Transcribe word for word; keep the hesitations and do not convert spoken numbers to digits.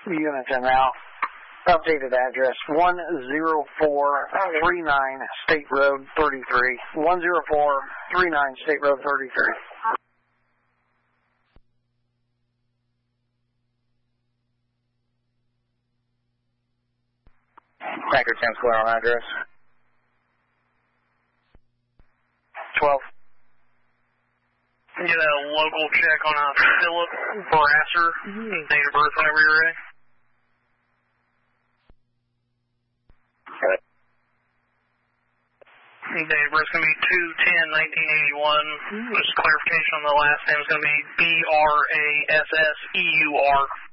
units en route. Updated address, one oh four three nine State Road thirty-three. one oh four three nine State Road thirty-three. Packard ten Square on address. twelve. Get a local check on a Philip Brasser, date of birth whenever you're ready. Okay. Date of birth is going to be two ten nineteen eighty-one. Just clarification on the last name is going to be B R A S S E U R.